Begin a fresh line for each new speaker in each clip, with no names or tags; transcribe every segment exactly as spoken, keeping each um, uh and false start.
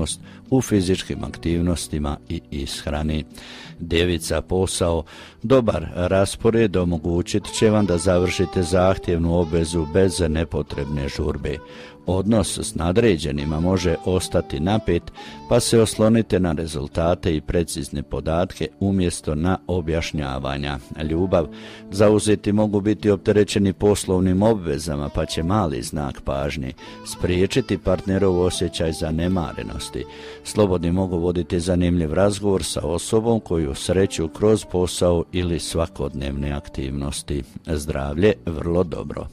ustrajnost u fizičkim aktivnostima i ishrani. Djevica, posao. Dobar raspored omogućit će vam da završite zahtjevnu obvezu bez nepotrebne žurbe. Odnos s nadređenima može ostati napet, pa se oslonite na rezultate i precizne podatke umjesto na objašnjavanja. Ljubav. Zauzeti mogu biti opterećeni poslovnim obvezama, pa će mali znak pažnje spriječiti partnerov osjećaj zanemarenosti. Slobodni mogu voditi zanimljiv razgovor sa osobom koju sreću kroz posao ili svakodnevne aktivnosti. Zdravlje. Vrlo dobro.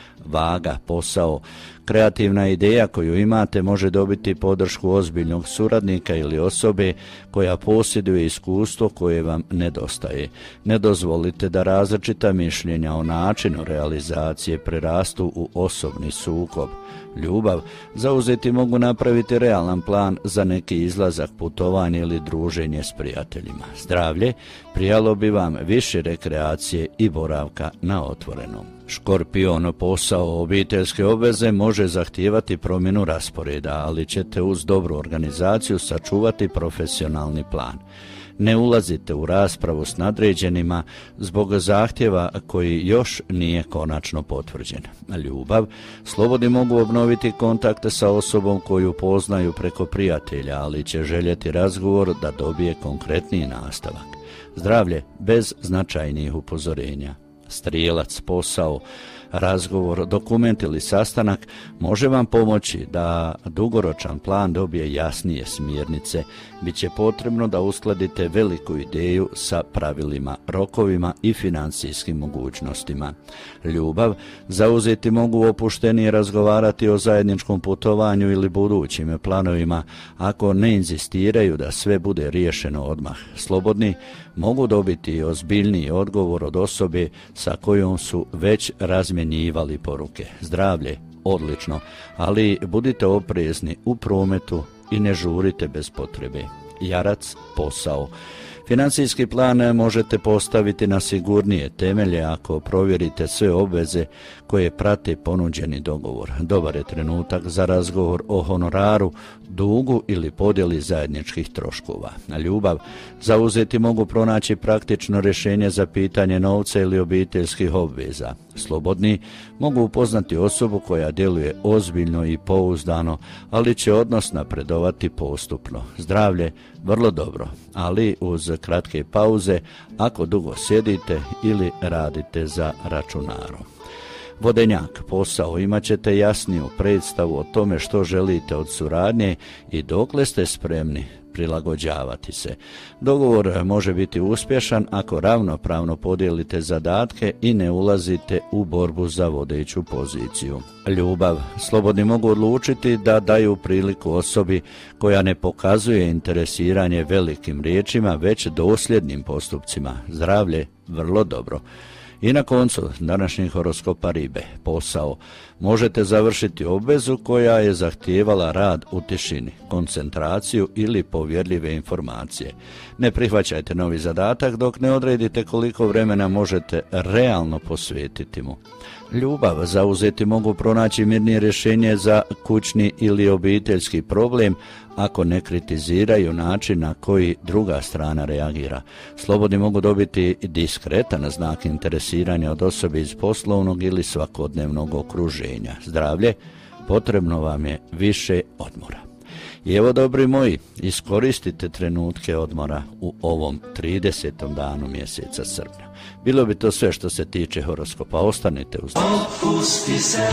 Vaga, posao. Kreativna ideja koju imate može dobiti podršku ozbiljnog suradnika ili osobe koja posjeduje iskustvo koje vam nedostaje. Ne dozvolite da različita mišljenja o načinu realizacije prerastu u osobni sukob. Ljubav. Zauzeti mogu napraviti realan plan za neki izlazak, putovanje ili druženje s prijateljima. Zdravlje. Prijalo bi vam više rekreacije i boravka na otvorenom. Škorpion, posao. Obiteljske obveze može zahtijevati promjenu rasporeda, ali ćete uz dobru organizaciju sačuvati profesionalni plan. Ne ulazite u raspravu s nadređenima zbog zahtjeva koji još nije konačno potvrđen. Ljubav. Slobodni mogu obnoviti kontakte sa osobom koju poznaju preko prijatelja, ali će željeti razgovor da dobije konkretniji nastavak. Zdravlje. Bez značajnijih upozorenja. Strijelac, posao. Razgovor, dokument ili sastanak može vam pomoći da dugoročan plan dobije jasnije smjernice. Biće potrebno da uskladite veliku ideju sa pravilima, rokovima i financijskim mogućnostima. Ljubav. Zauzeti mogu opuštenije razgovarati o zajedničkom putovanju ili budućim planovima ako ne inzistiraju da sve bude riješeno odmah. Slobodni mogu dobiti ozbiljniji odgovor od osobe sa kojom su već razmjenjivali poruke. Zdravlje. Odlično, ali budite oprezni u prometu i ne žurite bez potrebe. Jarac, posao. Financijski plan možete postaviti na sigurnije temelje ako provjerite sve obveze koje prate ponuđeni dogovor. Dobar je trenutak za razgovor o honoraru, dugu ili podjeli zajedničkih troškova. Ljubav. Zauzeti mogu pronaći praktično rješenje za pitanje novca ili obiteljskih obveza. Slobodni mogu upoznati osobu koja djeluje ozbiljno i pouzdano, ali će odnos napredovati postupno. Zdravlje. Vrlo dobro, ali uz kratke pauze ako dugo sjedite ili radite za računarom. Vodenjak, posao. Imat ćete jasniju predstavu o tome što želite od suradnje i dokle ste spremni prilagođavati se. Dogovor može biti uspješan ako ravnopravno podijelite zadatke i ne ulazite u borbu za vodeću poziciju. Ljubav. Slobodni mogu odlučiti da daju priliku osobi koja ne pokazuje interesiranje velikim riječima, već dosljednim postupcima. Zdravlje. Vrlo dobro. I na koncu današnjeg horoskopa Ribe, posao. Možete završiti obvezu koja je zahtijevala rad u tišini, koncentraciju ili povjerljive informacije. Ne prihvaćajte novi zadatak dok ne odredite koliko vremena možete realno posvetiti mu. Ljubav. Zauzeti mogu pronaći mirnije rješenje za kućni ili obiteljski problem ako ne kritiziraju način na koji druga strana reagira. Slobodni mogu dobiti diskretan znak interesiranja od osobe iz poslovnog ili svakodnevnog okruženja. Zdravlje. Potrebno vam je više odmora. I evo, dobri moji, iskoristite trenutke odmora u ovom tridesetom danu mjeseca srpnja. Bilo bi to sve što se tiče horoskopa. Ostanite uz nas.
Opusti se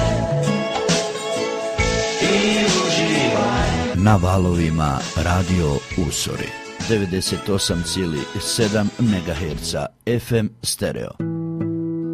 i uživaj.
Na valovima Radio Usori devedeset osam zarez sedam megaherca F M stereo.